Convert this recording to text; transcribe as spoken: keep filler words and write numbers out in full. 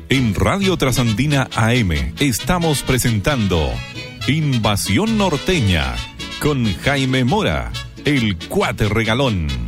En Radio Trasandina A M estamos presentando Invasión Norteña con Jaime Mora, el Cuate Regalón.